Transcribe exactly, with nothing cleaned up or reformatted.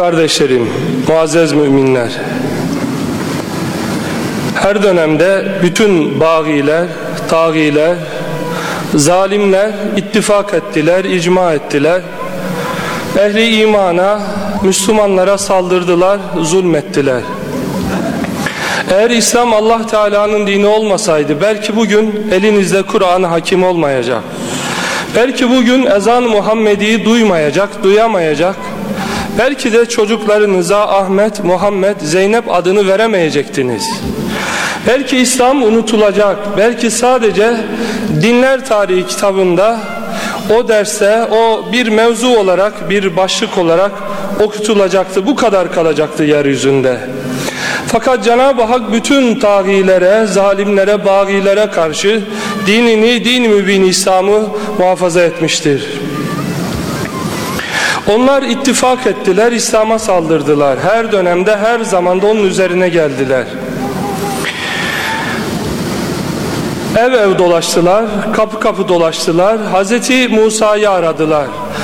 Kardeşlerim, muazzez müminler, her dönemde bütün bağiler, tağiler, zalimler ittifak ettiler, icma ettiler. Ehli imana, Müslümanlara saldırdılar, zulmettiler. Eğer İslam Allah Teala'nın dini olmasaydı belki bugün elinizde Kur'an-ı Hakim olmayacak. Belki bugün ezan-ı Muhammedi'yi duymayacak, duyamayacak. Belki de çocuklarınıza Ahmet, Muhammed, Zeynep adını veremeyecektiniz. Belki İslam unutulacak. Belki sadece dinler tarihi kitabında o derste o bir mevzu olarak, bir başlık olarak okutulacaktı. Bu kadar kalacaktı yeryüzünde. Fakat Cenab-ı Hak bütün tağilere, zalimlere, bağilere karşı dinini, din-i mübin İslam'ı muhafaza etmiştir. Onlar ittifak ettiler, İslam'a saldırdılar. Her dönemde, her zamanda onun üzerine geldiler. Ev ev dolaştılar, kapı kapı dolaştılar. Hazreti Musa'yı aradılar.